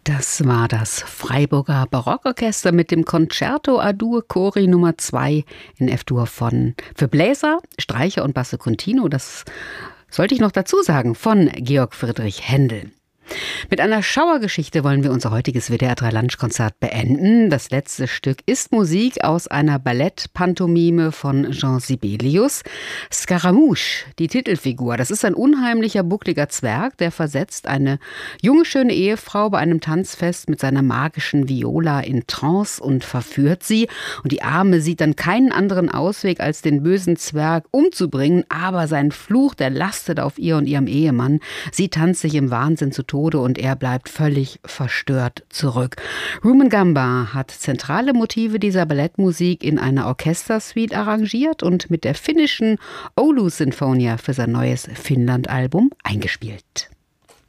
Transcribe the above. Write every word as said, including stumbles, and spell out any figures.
Das war das Freiburger Barockorchester mit dem Concerto A-Dur Cori Nummer zwei in F-Dur von für Bläser, Streicher und Basso Continuo. Das sollte ich noch dazu sagen, von Georg Friedrich Händel. Mit einer Schauergeschichte wollen wir unser heutiges W D R drei Lunchkonzert beenden. Das letzte Stück ist Musik aus einer Ballettpantomime von Jean Sibelius. Scaramouche, die Titelfigur, das ist ein unheimlicher, buckliger Zwerg, der versetzt eine junge, schöne Ehefrau bei einem Tanzfest mit seiner magischen Viola in Trance und verführt sie. Und die Arme sieht dann keinen anderen Ausweg, als den bösen Zwerg umzubringen. Aber sein Fluch, der lastet auf ihr und ihrem Ehemann. Sie tanzt sich im Wahnsinn zu Tode und er bleibt völlig verstört zurück. Rumengamba hat zentrale Motive dieser Ballettmusik in einer Orchestersuite arrangiert und mit der finnischen Oulu Sinfonia für sein neues Finnland-Album eingespielt.